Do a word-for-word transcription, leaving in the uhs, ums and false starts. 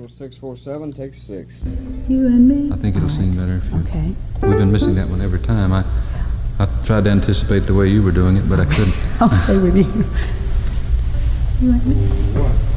Schedule six four seven takes six. You and me? I think it'll All seem right. better if you... Okay. We've been missing that one every time. I, I tried to anticipate the way you were doing it, but I couldn't. I'll stay with you. You and me?